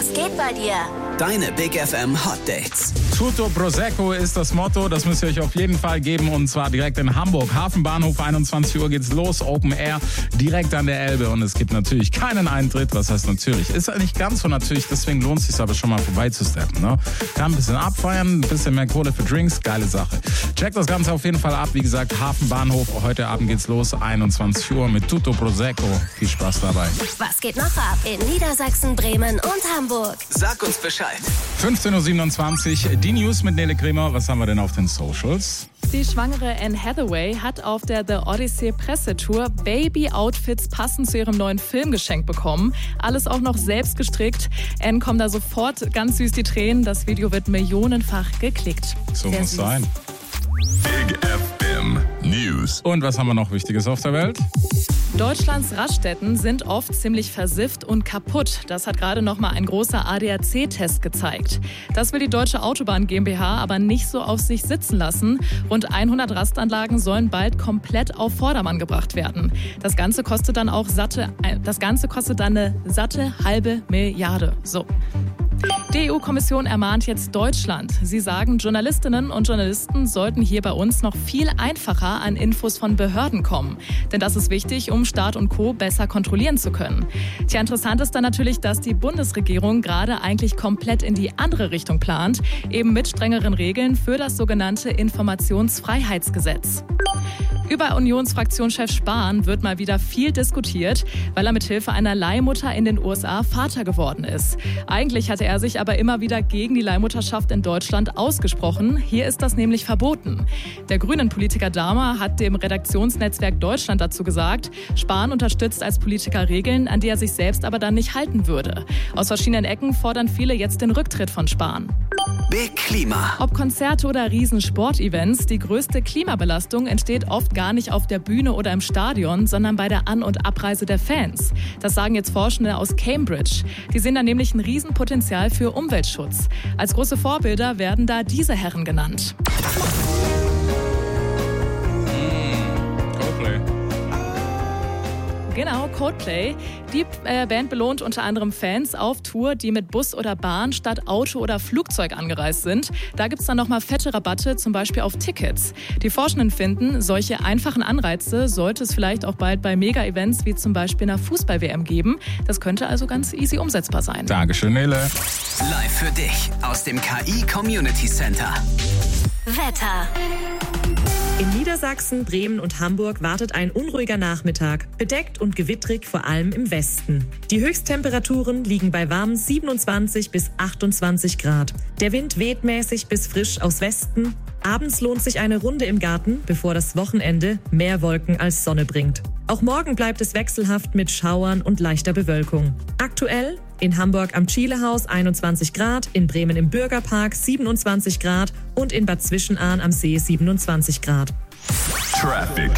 Was geht bei dir? Deine Big FM Hot Dates. Tutto Prosecco ist das Motto, das müsst ihr euch auf jeden Fall geben und zwar direkt in Hamburg. Hafenbahnhof, 21 Uhr geht's los, Open Air, direkt an der Elbe und es gibt natürlich keinen Eintritt, was heißt natürlich? Ist ja nicht ganz so natürlich, deswegen lohnt es sich aber schon mal vorbeizusteppen. Ne? Kann ein bisschen abfeiern, ein bisschen mehr Kohle für Drinks, geile Sache. Checkt das Ganze auf jeden Fall ab, wie gesagt, Hafenbahnhof, heute Abend geht's los, 21 Uhr mit Tutto Prosecco. Viel Spaß dabei. Was geht noch ab in Niedersachsen, Bremen und Hamburg? Sag uns Bescheid. 15.27 Uhr, die News mit Nele Kremer. Was haben wir denn auf den Socials? Die schwangere Anne Hathaway hat auf der The Odyssey Pressetour Baby-Outfits passend zu ihrem neuen Film geschenkt bekommen. Alles auch noch selbst gestrickt. Anne kommt da sofort ganz süß die Tränen. Das Video wird millionenfach geklickt. So Sehr muss süß sein. Big FM News. Und was haben wir noch Wichtiges auf der Welt? Deutschlands Raststätten sind oft ziemlich versifft und kaputt. Das hat gerade noch mal ein großer ADAC-Test gezeigt. Das will die Deutsche Autobahn GmbH aber nicht so auf sich sitzen lassen. Rund 100 Rastanlagen sollen bald komplett auf Vordermann gebracht werden. Das Ganze kostet dann eine satte halbe Milliarde. So. Die EU-Kommission ermahnt jetzt Deutschland. Sie sagen, Journalistinnen und Journalisten sollten hier bei uns noch viel einfacher an Infos von Behörden kommen. Denn das ist wichtig, um Staat und Co. besser kontrollieren zu können. Tja, interessant ist dann natürlich, dass die Bundesregierung gerade eigentlich komplett in die andere Richtung plant, eben mit strengeren Regeln für das sogenannte Informationsfreiheitsgesetz. Über Unionsfraktionschef Spahn wird mal wieder viel diskutiert, weil er mithilfe einer Leihmutter in den USA Vater geworden ist. Eigentlich hatte er sich aber immer wieder gegen die Leihmutterschaft in Deutschland ausgesprochen. Hier ist das nämlich verboten. Der Grünen-Politiker Dahmer hat dem Redaktionsnetzwerk Deutschland dazu gesagt, Spahn unterstützt als Politiker Regeln, an die er sich selbst aber dann nicht halten würde. Aus verschiedenen Ecken fordern viele jetzt den Rücktritt von Spahn. Big Klima. Ob Konzerte oder Riesensportevents, die größte Klimabelastung entsteht oft gar nicht auf der Bühne oder im Stadion, sondern bei der An- und Abreise der Fans. Das sagen jetzt Forschende aus Cambridge. Die sehen da nämlich ein Riesenpotenzial für Umweltschutz. Als große Vorbilder werden da diese Herren genannt. Coldplay. Genau, Coldplay. Die Band belohnt unter anderem Fans auf Tour, die mit Bus oder Bahn statt Auto oder Flugzeug angereist sind. Da gibt's dann nochmal fette Rabatte, zum Beispiel auf Tickets. Die Forschenden finden, solche einfachen Anreize sollte es vielleicht auch bald bei Mega-Events wie zum Beispiel einer Fußball-WM geben. Das könnte also ganz easy umsetzbar sein. Dankeschön, Nele. Live für dich aus dem KI Community Center. Wetter. In Niedersachsen, Bremen und Hamburg wartet ein unruhiger Nachmittag, bedeckt und gewittrig vor allem im Westen. Die Höchsttemperaturen liegen bei warmen 27 bis 28 Grad. Der Wind weht mäßig bis frisch aus Westen. Abends lohnt sich eine Runde im Garten, bevor das Wochenende mehr Wolken als Sonne bringt. Auch morgen bleibt es wechselhaft mit Schauern und leichter Bewölkung. Aktuell in Hamburg am Chilehaus 21 Grad, in Bremen im Bürgerpark 27 Grad und in Bad Zwischenahn am See 27 Grad. Traffic.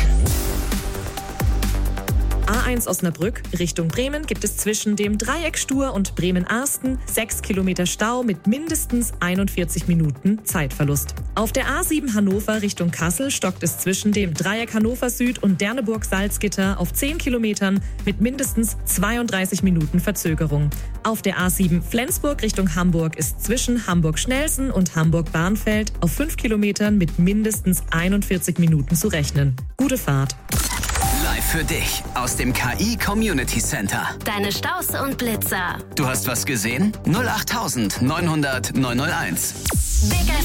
A1 Osnabrück Richtung Bremen gibt es zwischen dem Dreieck Stur und Bremen-Arsten 6 Kilometer Stau mit mindestens 41 Minuten Zeitverlust. Auf der A7 Hannover Richtung Kassel stockt es zwischen dem Dreieck Hannover Süd und Derneburg-Salzgitter auf 10 Kilometern mit mindestens 32 Minuten Verzögerung. Auf der A7 Flensburg Richtung Hamburg ist zwischen Hamburg-Schnelsen und Hamburg-Bahnfeld auf 5 Kilometern mit mindestens 41 Minuten zu rechnen. Gute Fahrt. Live für dich aus dem KI Community Center. Deine Staus und Blitzer. Du hast was gesehen? 08900 901. Big